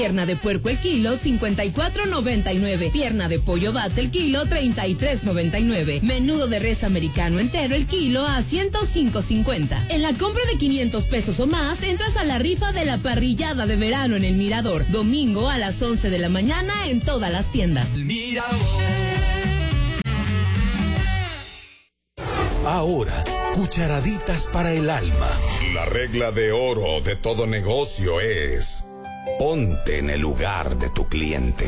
Pierna de puerco el kilo, 54.99. Pierna de pollo bate el kilo, 33.99. Menudo de res americano entero el kilo a 105.50. En la compra de 500 pesos o más, entras a la rifa de la parrillada de verano en El Mirador. Domingo a las 11 de la mañana en todas las tiendas. El Mirador. Ahora, cucharaditas para el alma. La regla de oro de todo negocio es: ponte en el lugar de tu cliente.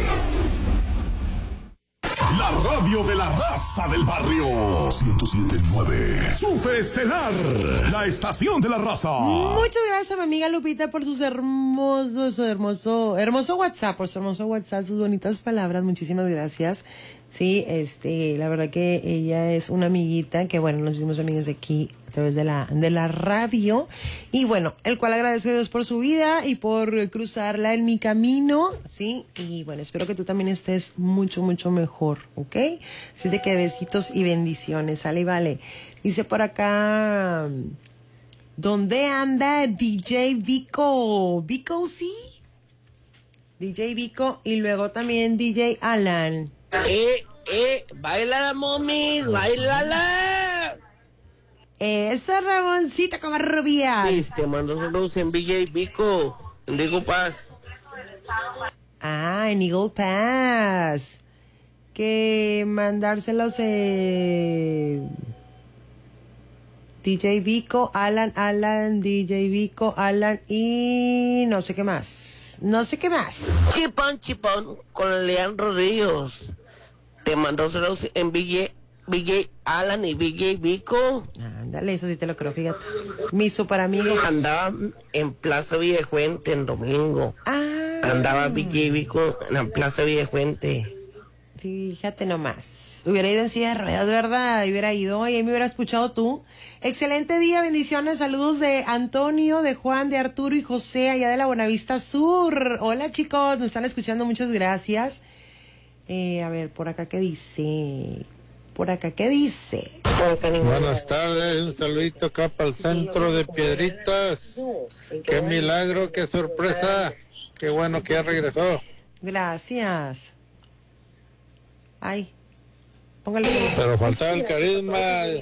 La radio de la raza del barrio. 107.9. Superestelar. La estación de la raza. Muchas gracias a mi amiga Lupita por sus hermoso WhatsApp, por su hermoso WhatsApp, sus bonitas palabras. Muchísimas gracias. Sí, la verdad que ella es una amiguita que, bueno, nos hicimos amigas aquí a través de la radio. Y bueno, el cual agradezco a Dios por su vida y por cruzarla en mi camino, ¿sí? Y bueno, espero que tú también estés mucho, mucho mejor, ¿ok? Así de que besitos y bendiciones, sale y vale. Dice por acá, ¿dónde anda DJ Vico? ¿Vico sí? DJ Vico y luego también DJ Alan. Baila, momis, bailala. Eso, Ramoncita Covarrubias. Te mando saludos en BJ Vico, en Eagle Pass. Ah, en Eagle Pass. Que mandárselos DJ Vico, Alan, DJ Vico, Alan y no sé qué más. Chipón, con Leandro Ríos. Te mandó saludos en BJ Alan y BJ Vico. Ándale, eso sí te lo creo, fíjate. Mis super amigos. Andaba en Plaza Villefuente en domingo. Andaba BJ Vico en la Plaza Villefuente. Fíjate nomás. Hubiera ido en silla de ruedas, ¿verdad? Hubiera ido y ahí me hubieras escuchado tú. Excelente día, bendiciones, saludos de Antonio, de Juan, de Arturo y José, allá de la Buenavista Sur. Hola chicos, nos están escuchando, muchas gracias. A ver, por acá qué dice. Buenas tardes, un saludito acá para el centro de Piedritas. Qué milagro, qué sorpresa. Qué bueno que ya regresó. Gracias. Ay, póngale. Pero faltaba el carisma.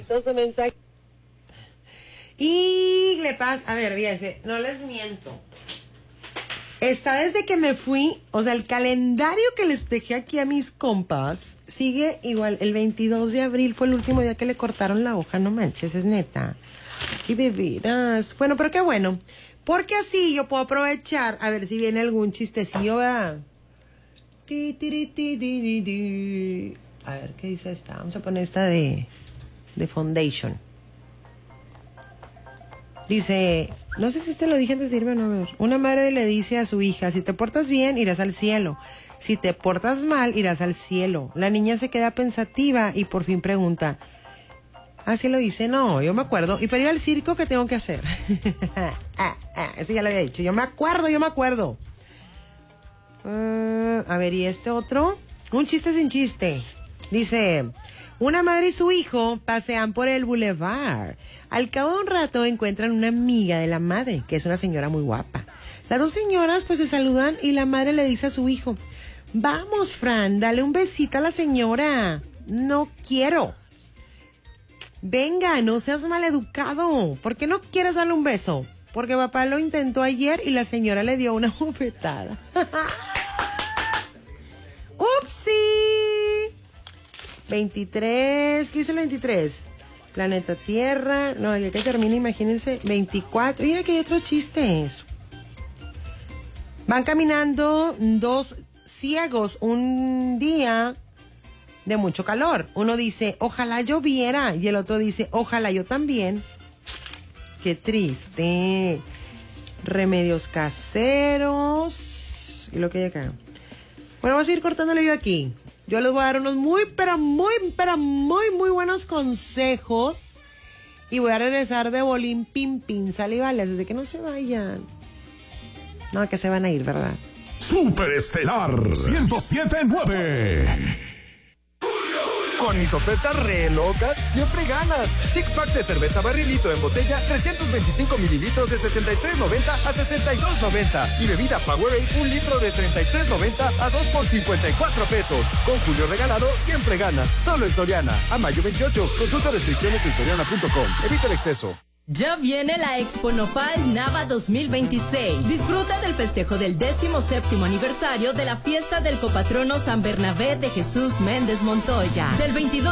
Y le pasa, a ver, fíjense, no les miento. Está desde que me fui, o sea, el calendario que les dejé aquí a mis compas sigue igual. El 22 de abril fue el último día que le cortaron la hoja, no manches, es neta. Qué bebidas. Bueno, pero qué bueno, porque así yo puedo aprovechar a ver si viene algún chistecillo, ¿verdad? A ver, ¿qué dice esta? Vamos a poner esta de Foundation. Dice, no sé si lo dije antes de irme o no, a ver. Una madre le dice a su hija, si te portas bien, irás al cielo. Si te portas mal, irás al cielo. La niña se queda pensativa y por fin pregunta, ¿así lo dice? No, yo me acuerdo. ¿Y para ir al circo qué tengo que hacer? Ese ya lo había dicho. Yo me acuerdo. A ver, ¿y este otro? Un chiste sin chiste. Dice, una madre y su hijo pasean por el boulevard. Al cabo de un rato encuentran una amiga de la madre, que es una señora muy guapa. Las dos señoras pues se saludan y la madre le dice a su hijo, vamos, Fran, dale un besito a la señora. No quiero. Venga, no seas maleducado. ¿Por qué no quieres darle un beso? Porque papá lo intentó ayer y la señora le dio una bofetada. ¡Upsi! 23, ¿qué dice el 23? Planeta Tierra, no, ya que termina, imagínense, 24, mira que hay otros chistes. Van caminando dos ciegos un día de mucho calor. Uno dice, ojalá lloviera, y el otro dice, ojalá yo también. Qué triste. Remedios caseros. Y lo que hay acá. Bueno, vamos a ir cortándole yo aquí. Yo les voy a dar unos muy buenos consejos. Y voy a regresar de bolín pim pim, sale y vale. Desde que no se vayan. No, que se van a ir, ¿verdad? Superestelar 107.9. Con mis ofertas re locas, siempre ganas. Six pack de cerveza barrilito en botella, 325 mililitros de 73.90 a 62.90. Y bebida Powerade, 1 litro de 33.90 a 2 por 54 pesos. Con Julio regalado, siempre ganas. Solo en Soriana. A mayo 28. Consulta restricciones en soriana.com. Evita el exceso. Ya viene la Expo Nopal Nava 2026. Disfruta del festejo del 17º aniversario de la fiesta del copatrono San Bernabé de Jesús Méndez Montoya. Del 22